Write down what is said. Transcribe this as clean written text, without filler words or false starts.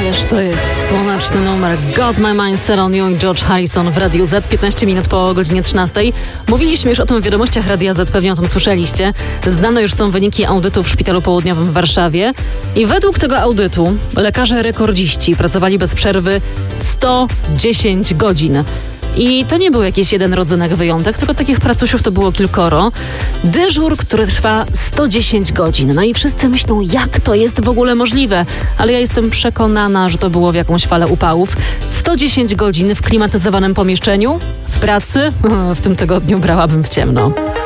Ależ to jest słoneczny numer. Got My Mind Set on You i George Harrison w Radiu Z, 15 minut po godzinie 13. Mówiliśmy już o tym w wiadomościach Radia Z, pewnie o tym słyszeliście. Znane już są wyniki audytu w Szpitalu Południowym w Warszawie. I według tego audytu lekarze rekordziści pracowali bez przerwy 110 godzin. I to nie był jakiś jeden rodzynek wyjątek, tylko takich pracusiów to było kilkoro. Dyżur, który trwa 110 godzin. No i wszyscy myślą, jak to jest w ogóle możliwe. Ale ja jestem przekonana, że to było w jakąś falę upałów. 110 godzin w klimatyzowanym pomieszczeniu, w pracy. W tym tygodniu brałabym w ciemno.